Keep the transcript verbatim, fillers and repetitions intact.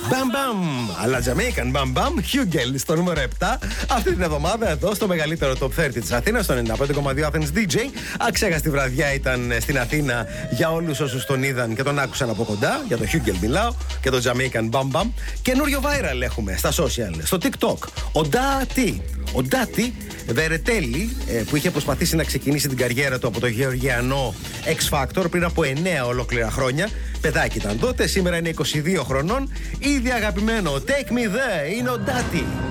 Μπαμ μπαμ. Αλλά Jamaican μπαμ μπαμ. Hugel στο νούμερο επτά. Αυτή την εβδομάδα εδώ στο μεγαλύτερο top τριάντα της Αθήνας, στο ενενήντα πέντε κόμμα δύο Athens ντι τζέι. Αξέχαστη βραδιά ήταν στην Αθήνα για όλους όσους τον είδαν και τον άκουσαν από κοντά. Για το Hugel μιλάω και το Jamaican μπαμ μπαμ. Καινούριο viral έχουμε στα social, στο TikTok. Ο Ντάτι. Ο Ντάτι Βερετέλη, που είχε προσπαθήσει να ξεκινήσει την καριέρα του από το γεωργιανό X Factor πριν από εννέα ολόκληρα χρόνια. Παιδάκι ήταν τότε, σήμερα είναι είκοσι δύο χρονών. Ήδη αγαπημένο Take Me There είναι ο Ντάτι.